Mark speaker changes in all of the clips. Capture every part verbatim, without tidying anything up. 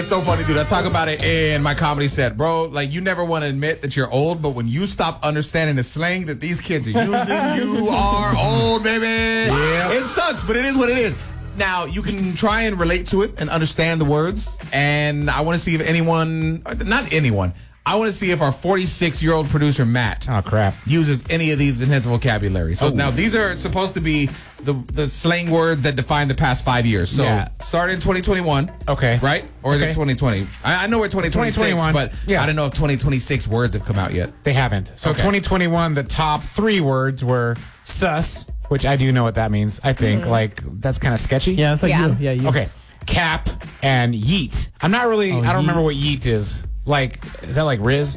Speaker 1: It's so funny, dude. I talk about it in my comedy set, bro. Like, you never want to admit that you're old, but when you stop understanding the slang that these kids are using, you are old, baby. Yeah. It sucks, but it is what it is. Now, you can try and relate to it and understand the words, and I want to see if anyone, not anyone, I want to see if our forty-six-year-old producer, Matt,
Speaker 2: oh crap,
Speaker 1: uses any of these in his vocabulary. So oh. now these are supposed to be the the slang words that define the past five years. So yeah. start in twenty twenty-one.
Speaker 2: Okay.
Speaker 1: Right? Or is
Speaker 2: okay.
Speaker 1: it twenty twenty? I, I know we're twenty twenty-six, but yeah. I don't know if twenty twenty-six words have come out yet.
Speaker 2: They haven't. So okay. twenty twenty-one, the top three words were sus, which I do know what that means, I think. Mm-hmm. Like, that's kind of sketchy.
Speaker 3: Yeah, it's like yeah. you. Yeah, you.
Speaker 2: Okay. Cap and yeet. I'm not really, oh, I don't yeet. remember what yeet is. Like, is that like Riz?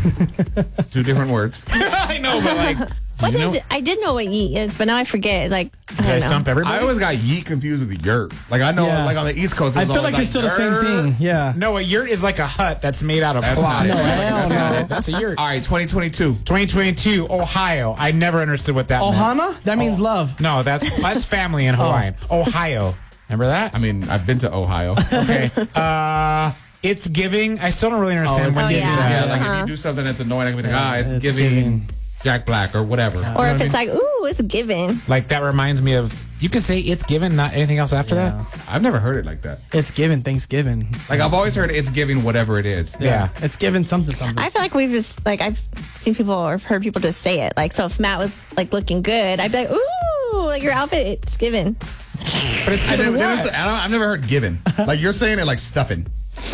Speaker 1: Two different words.
Speaker 2: I know, but like,
Speaker 4: what is it? I did know what yeet is, but now I forget. Like, I
Speaker 2: Did I, stump everybody?
Speaker 1: I always got yeet confused with yurt. Like, I know, yeah. like on the East Coast, it was
Speaker 3: I feel like, like it's still yurt. the same thing. Yeah.
Speaker 2: No, a yurt is like a hut that's made out of
Speaker 1: that's
Speaker 2: cloth.
Speaker 1: No,
Speaker 2: that's,
Speaker 1: like,
Speaker 2: that's, that's a yurt.
Speaker 1: All right, twenty twenty-two.
Speaker 2: twenty twenty-two, Ohio. I never understood what that
Speaker 3: Ohana?
Speaker 2: meant.
Speaker 3: That means
Speaker 2: oh.
Speaker 3: love.
Speaker 2: No, that's that's family in Hawaiian. Oh. Ohio. Remember that?
Speaker 1: I mean, I've been to Ohio.
Speaker 2: Okay. Uh... It's giving. I still don't really understand
Speaker 3: oh,
Speaker 2: what
Speaker 4: oh,
Speaker 2: giving
Speaker 4: yeah.
Speaker 1: Yeah,
Speaker 2: is.
Speaker 1: like
Speaker 4: uh-huh.
Speaker 1: if you do something that's annoying, I can be like,
Speaker 3: yeah,
Speaker 1: ah, it's,
Speaker 3: it's
Speaker 1: giving,
Speaker 3: giving
Speaker 1: Jack Black or whatever.
Speaker 4: Or
Speaker 1: you
Speaker 4: if it's
Speaker 1: I mean?
Speaker 4: like, ooh, it's giving.
Speaker 2: Like, that reminds me of, you can say it's given, not anything else after
Speaker 3: yeah.
Speaker 2: that?
Speaker 1: I've never heard it like that.
Speaker 3: It's given Thanksgiving.
Speaker 1: Like, I've always heard it's giving whatever it is.
Speaker 3: Yeah. yeah. It's given something, something.
Speaker 4: I feel like we've just, like, I've seen people or heard people just say it. Like, so if Matt was, like, looking good, I'd be like, ooh, like, your outfit, it's given.
Speaker 2: But it's
Speaker 1: I
Speaker 2: given
Speaker 1: never,
Speaker 2: what?
Speaker 1: I don't, I've never heard given. Like, you're saying it like stuffing.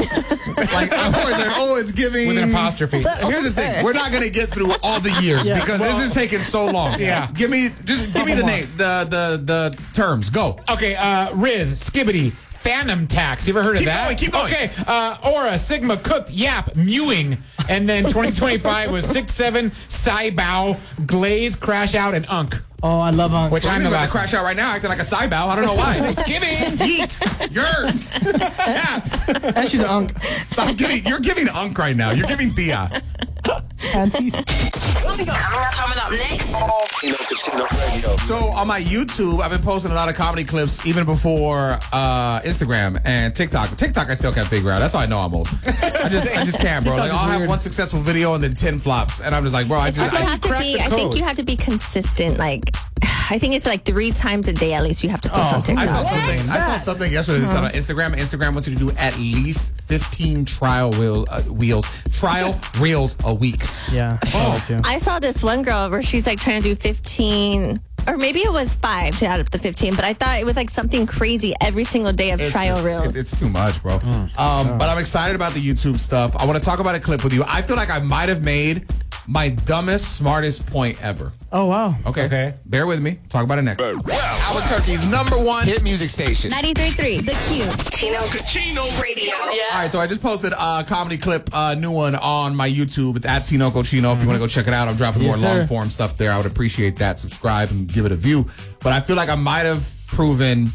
Speaker 1: Like, I've always heard, oh, it's giving.
Speaker 2: With an apostrophe.
Speaker 1: Here's the thing. We're not going to get through all the years yeah. because well, this is taking so long.
Speaker 2: Yeah.
Speaker 1: Give me, just give me the name, the, the, the terms. Go.
Speaker 2: Okay, uh, Riz, Skibbity, Phantom Tax. You ever heard of
Speaker 1: keep
Speaker 2: that?
Speaker 1: Going, keep going.
Speaker 2: Okay, uh, Aura, Sigma, Cooked, Yap, Mewing. And then twenty twenty-five was six seven, Saibow, Glaze, Crash Out, and Unk.
Speaker 3: Oh, I love Unk.
Speaker 2: Which
Speaker 1: so
Speaker 2: I'm about
Speaker 1: to crash out right now, acting like a Saibow. I don't know why.
Speaker 2: It's giving.
Speaker 1: Yeet. Yurt. Yap.
Speaker 3: And she's an Unk.
Speaker 1: Stop giving. You're giving Unk right now. You're giving Thea.
Speaker 5: Coming up, coming up next.
Speaker 1: So on my YouTube, I've been posting a lot of comedy clips even before uh, Instagram and TikTok. TikTok, I still can't figure out. That's how I know I'm old. I just, I just can't, bro. Like, I'll have one successful video and then ten flops, and I'm just like, bro, I just.
Speaker 4: You
Speaker 1: I,
Speaker 4: have to be. I think you have to be consistent. Like, I think it's like three times a day at least. You have to post
Speaker 1: oh,
Speaker 4: on TikTok.
Speaker 1: I saw something. I saw something yesterday. That's uh-huh. on Instagram. Instagram wants you to do at least fifteen trial wheel, uh, wheels, trial reels a week.
Speaker 3: Yeah.
Speaker 1: Oh.
Speaker 3: Too.
Speaker 4: I saw this one girl where she's like trying to do fifteen, or maybe it was five out of the fifteen, but I thought it was like something crazy every single day of
Speaker 1: it's
Speaker 4: trial
Speaker 1: just,
Speaker 4: reels.
Speaker 1: It, it's too much, bro. Mm. Um, oh. But I'm excited about the YouTube stuff. I want to talk about a clip with you. I feel like I might have made my dumbest, smartest point ever.
Speaker 3: Oh, wow.
Speaker 1: Okay.
Speaker 2: Okay.
Speaker 1: Bear with me. Talk about it next. Albuquerque's number one hit music station.
Speaker 4: ninety-three point three, The Q.
Speaker 5: Tino Cochino Radio. Yeah.
Speaker 1: All right, so I just posted a comedy clip, a uh, new one on my YouTube. It's at Tino Cochino. If you want to go check it out, I'm dropping
Speaker 3: Yes,
Speaker 1: more
Speaker 3: sir.
Speaker 1: long form stuff there. I would appreciate that. Subscribe and give it a view. But I feel like I might have proven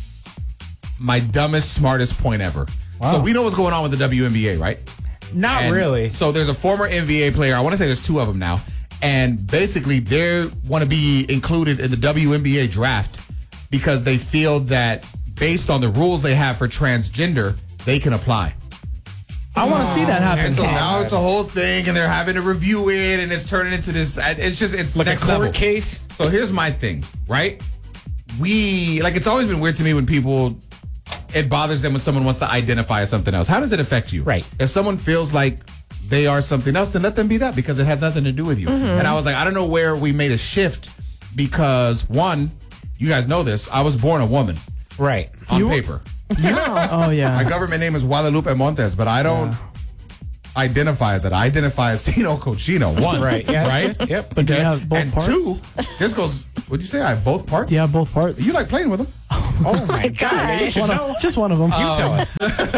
Speaker 1: my dumbest, smartest point ever.
Speaker 3: Wow.
Speaker 1: So we know what's going on with the W N B A, right?
Speaker 2: Not
Speaker 1: And
Speaker 2: really.
Speaker 1: So there's a former N B A player. I want to say there's two of them now. And basically, they want to be included in the W N B A draft because they feel that based on the rules they have for transgender, they can apply.
Speaker 3: I want to see that happen.
Speaker 1: And so now it's a whole thing, and they're having to review it, and it's turning into this. It's just it's
Speaker 2: Like
Speaker 1: next
Speaker 2: a court
Speaker 1: level.
Speaker 2: case.
Speaker 1: So here's my thing, right? We like it's always been weird to me when people. It bothers them when someone wants to identify as something else. How does it affect you?
Speaker 2: Right.
Speaker 1: If someone feels like they are something else, then let them be that because it has nothing to do with you.
Speaker 4: Mm-hmm.
Speaker 1: And I was like, I don't know where we made a shift because one, you guys know this, I was born a woman
Speaker 2: Right.
Speaker 1: on
Speaker 3: You-
Speaker 1: paper.
Speaker 3: Oh, yeah.
Speaker 1: My government name is Guadalupe Montes, but I don't
Speaker 3: Yeah.
Speaker 1: identify as that. I identify as Tino Cochino. One.
Speaker 2: Right. Yeah, that's
Speaker 1: Right?
Speaker 2: good. Yep.
Speaker 3: But do you
Speaker 1: Okay.
Speaker 3: have both
Speaker 1: and
Speaker 3: parts?
Speaker 1: two, this goes, what'd you say? I have both parts?
Speaker 3: Do you have both parts?
Speaker 1: You like playing with them?
Speaker 2: Oh, my God. You should
Speaker 3: One
Speaker 2: know.
Speaker 3: of, just one of them.
Speaker 2: You tell us.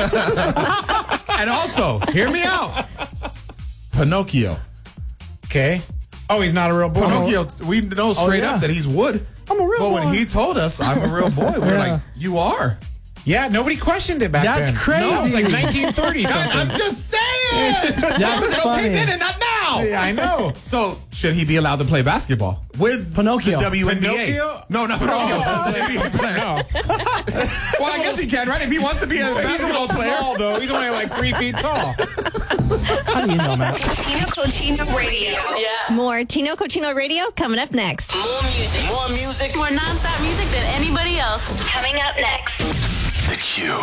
Speaker 1: And also, hear me out. Pinocchio.
Speaker 2: Okay. Oh, he's not a real boy.
Speaker 1: Pinocchio, we know straight
Speaker 3: yeah.
Speaker 1: up that he's wood.
Speaker 3: I'm a real
Speaker 1: but
Speaker 3: boy.
Speaker 1: when he told us I'm a real boy, we we're
Speaker 3: Yeah.
Speaker 1: like, you are.
Speaker 2: Yeah, nobody questioned it back
Speaker 3: That's
Speaker 2: then.
Speaker 3: crazy.
Speaker 2: No, it was like nineteen thirty
Speaker 1: Guys,
Speaker 2: something.
Speaker 1: I'm just saying.
Speaker 3: That's
Speaker 1: I was like, okay,
Speaker 3: funny.
Speaker 1: then and not now.
Speaker 2: Yeah, I know.
Speaker 1: So, should should he be allowed to play basketball with
Speaker 3: Pinocchio.
Speaker 1: the W N B A?
Speaker 2: Pinocchio?
Speaker 1: No, not Pinocchio.
Speaker 2: Oh.
Speaker 1: That's an N B A player.
Speaker 2: No.
Speaker 1: Well, I guess he can, right? If he wants to be a
Speaker 2: He's a
Speaker 1: basketball
Speaker 2: little
Speaker 1: player.
Speaker 2: small, though. He's only like three feet tall.
Speaker 3: How do you know, man?
Speaker 5: Tino Cochino Radio. Yeah.
Speaker 4: More Tino Cochino Radio coming up next.
Speaker 5: More music. More music. More nonstop music than anybody else. Coming up next.
Speaker 6: The Q.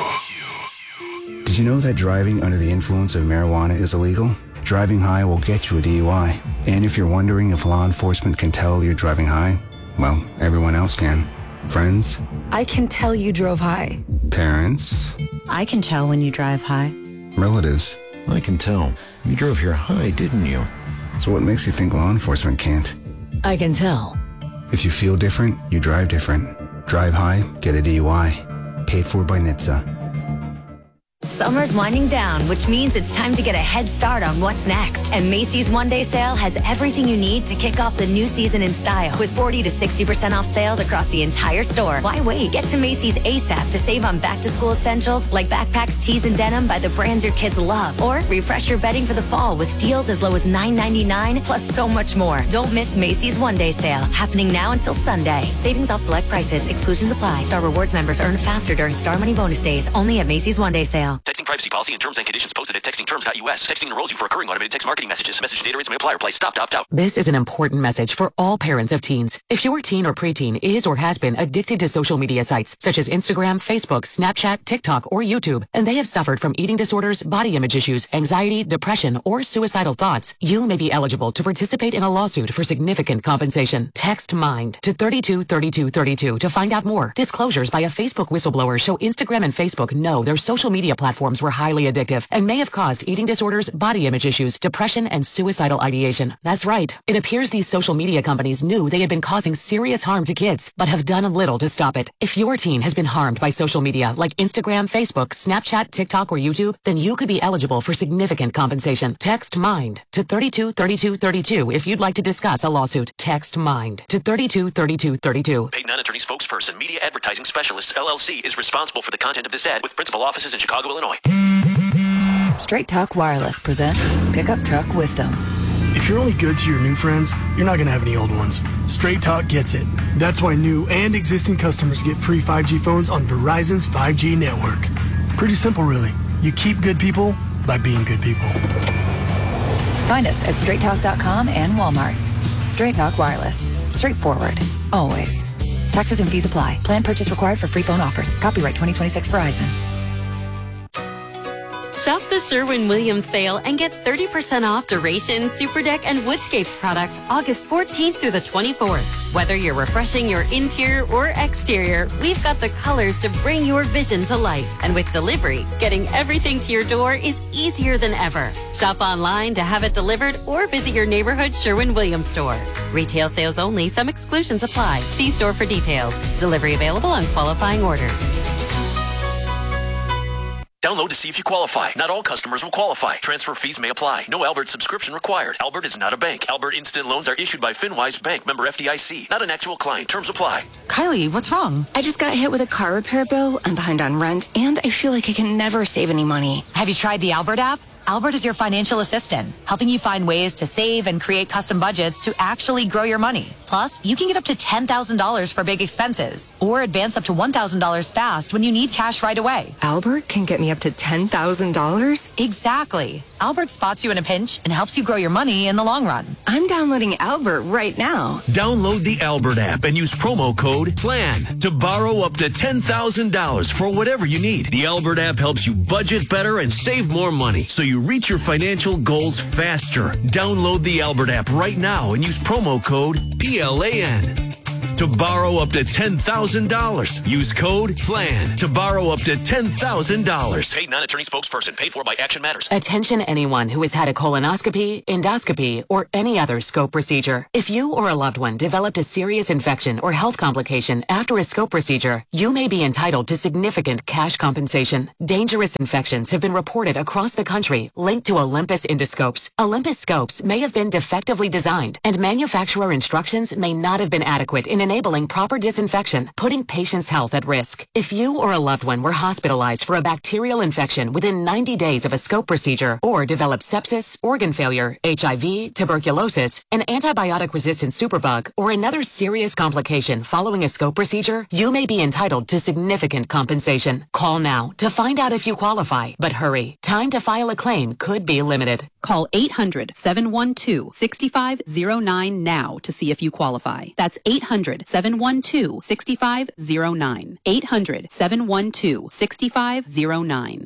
Speaker 6: Did you know that driving under the influence of marijuana is illegal? Driving high will get you a D U I. And if you're wondering if law enforcement can tell you're driving high, well, everyone else can. Friends,
Speaker 7: I can tell you drove high.
Speaker 6: parents,
Speaker 7: I can tell when you drive high.
Speaker 6: relatives.
Speaker 8: I can tell. You drove here high, didn't you?
Speaker 6: So what makes you think law enforcement can't?
Speaker 7: I can tell.
Speaker 6: If you feel different, you drive different. Drive high, get a D U I. Paid for by N H T S A.
Speaker 9: Summer's winding down, which means it's time to get a head start on what's next. And Macy's One Day Sale has everything you need to kick off the new season in style. With forty to sixty percent off sales across the entire store. Why wait? Get to Macy's ASAP to save on back-to-school essentials like backpacks, tees, and denim by the brands your kids love. Or refresh your bedding for the fall with deals as low as nine ninety-nine, plus so much more. Don't miss Macy's One Day Sale, happening now until Sunday. Savings off select prices. Exclusions apply. Star Rewards members earn faster during Star Money bonus days. Only at Macy's One Day Sale.
Speaker 10: Texting privacy policy and terms and conditions posted at texting terms dot U S. Texting enrolls you for recurring automated text marketing messages. Message data rates may apply. Reply stop, opt out.
Speaker 11: This is an important message for all parents of teens. If your teen or preteen is or has been addicted to social media sites such as Instagram, Facebook, Snapchat, TikTok, or YouTube, and they have suffered from eating disorders, body image issues, anxiety, depression, or suicidal thoughts, you may be eligible to participate in a lawsuit for significant compensation. Text MIND to thirty-two thirty-two thirty-two to find out more. Disclosures by a Facebook whistleblower show Instagram and Facebook know their social media platforms were highly addictive and may have caused eating disorders, body image issues, depression, and suicidal ideation. That's right. It appears these social media companies knew they had been causing serious harm to kids, but have done little to stop it. If your teen has been harmed by social media like Instagram, Facebook, Snapchat, TikTok, or YouTube, then you could be eligible for significant compensation. Text MIND to thirty-two thirty-two thirty-two if you'd like to discuss a lawsuit. Text MIND to thirty-two thirty-two thirty-two.
Speaker 10: Paid non-attorney spokesperson, Media Advertising Specialists, L L C, is responsible for the content of this ad with principal offices in Chicago, Illinois.
Speaker 7: Straight Talk Wireless presents Pickup Truck Wisdom.
Speaker 12: If you're only good to your new friends, you're not going to have any old ones. Straight Talk gets it. That's why new and existing customers get free five G phones on Verizon's five G network. Pretty simple, really. You keep good people by being good people.
Speaker 7: Find us at straight talk dot com and Walmart. Straight Talk Wireless. Straightforward. Always. Taxes and fees apply. Plan purchase required for free phone offers. Copyright twenty twenty-six Verizon.
Speaker 13: Shop the Sherwin-Williams sale and get thirty percent off Duration, Superdeck, and Woodscapes products August fourteenth through the twenty-fourth. Whether you're refreshing your interior or exterior, we've got the colors to bring your vision to life. And with delivery, getting everything to your door is easier than ever. Shop online to have it delivered or visit your neighborhood Sherwin-Williams store. Retail sales only. Some exclusions apply. See store for details. Delivery available on qualifying orders.
Speaker 10: Download to see if you qualify. Not all customers will qualify. Transfer fees may apply. No Albert subscription required. Albert is not a bank. Albert Instant Loans are issued by FinWise Bank, member F D I C. Not an actual client. Terms apply.
Speaker 14: Kylie, what's wrong? I just got hit with a car repair bill. I'm behind on rent, and I feel like I can never save any money.
Speaker 15: Have you tried the Albert app? Albert is your financial assistant, helping you find ways to save and create custom budgets to actually grow your money. Plus, you can get up to ten thousand dollars for big expenses or advance up to one thousand dollars fast when you need cash right away.
Speaker 14: Albert can get me up to ten thousand dollars?
Speaker 15: Exactly. Albert spots you in a pinch and helps you grow your money in the long run.
Speaker 14: I'm downloading Albert right now.
Speaker 16: Download the Albert app and use promo code PLAN to borrow up to ten thousand dollars for whatever you need. The Albert app helps you budget better and save more money so you reach your financial goals faster. Download the Albert app right now and use promo code P L A N to borrow up to ten thousand dollars. Use code PLAN to borrow up to ten thousand dollars.
Speaker 10: Paid non-attorney spokesperson. Paid for by Action Matters.
Speaker 11: Attention anyone who has had a colonoscopy, endoscopy, or any other scope procedure. If you or a loved one developed a serious infection or health complication after a scope procedure, you may be entitled to significant cash compensation. Dangerous infections have been reported across the country linked to Olympus endoscopes. Olympus scopes may have been defectively designed, and manufacturer instructions may not have been adequate in an enabling proper disinfection, putting patients' health at risk. If you or a loved one were hospitalized for a bacterial infection within ninety days of a scope procedure or developed sepsis, organ failure, H I V, tuberculosis, an antibiotic-resistant superbug, or another serious complication following a scope procedure, you may be entitled to significant compensation. Call now to find out if you qualify, but hurry. Time to file a claim could be limited.
Speaker 17: Call eight hundred, seven one two, six five zero nine now to see if you qualify. That's eight hundred, seven one two, six five zero nine. eight hundred, seven one two, six five zero nine.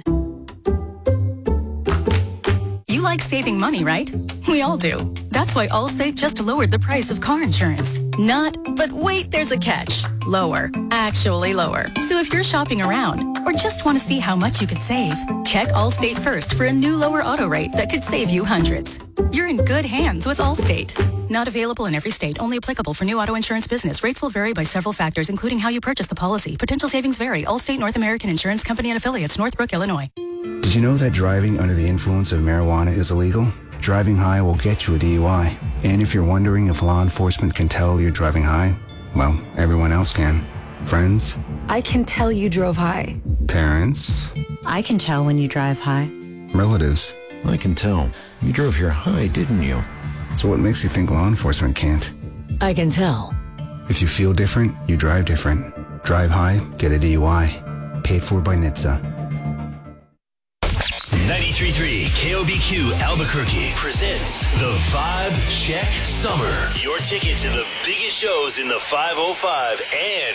Speaker 18: You like saving money, right? We all do. That's why Allstate just lowered the price of car insurance. Not, but wait, there's a catch. Lower. Actually lower. So if you're shopping around or just want to see how much you could save, check Allstate first for a new lower auto rate that could save you hundreds. You're in good hands with Allstate. Not available in every state. Only applicable for new auto insurance business. Rates will vary by several factors, including how you purchase the policy. Potential savings vary. Allstate North American Insurance Company and Affiliates, Northbrook, Illinois.
Speaker 6: Did you know that driving under the influence of marijuana is illegal? Driving high will get you a D U I. And if you're wondering if law enforcement can tell you're driving high, well, everyone else can. Friends?
Speaker 19: I can tell you drove high.
Speaker 6: Parents?
Speaker 19: I can tell when you drive high.
Speaker 6: Relatives?
Speaker 8: I can tell. You drove here high, didn't you?
Speaker 6: So what makes you think law enforcement can't?
Speaker 19: I can tell.
Speaker 6: If you feel different, you drive different. Drive high, get a D U I. Paid for by N H T S A.
Speaker 16: ninety-three point three K O B Q Albuquerque presents the Vibe Check Summer. Your ticket to the biggest shows in the five oh five and